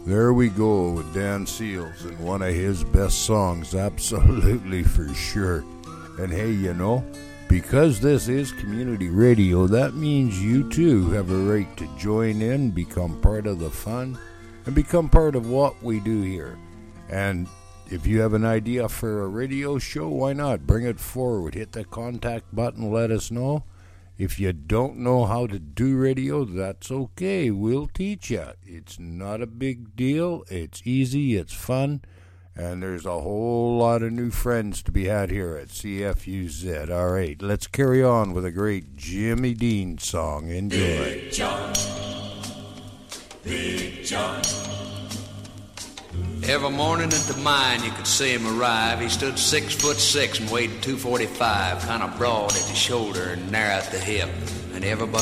There we go with Dan Seals and one of his best songs, absolutely for sure. And hey, you know, because this is community radio, that means you too have a right to join in, become part of the fun, and become part of what we do here. And if you have an idea for a radio show, why not? Bring it forward. Hit the contact button, let us know. If you don't know how to do radio, that's okay. We'll teach you. It's not a big deal. It's easy. It's fun. And there's a whole lot of new friends to be had here at CFUZ. All right, let's carry on with a great Jimmy Dean song. Enjoy. Big John. Big John. Every morning at the mine you could see him arrive. He stood 6'6" and weighed 245, kind of broad at the shoulder and narrow at the hip. And everybody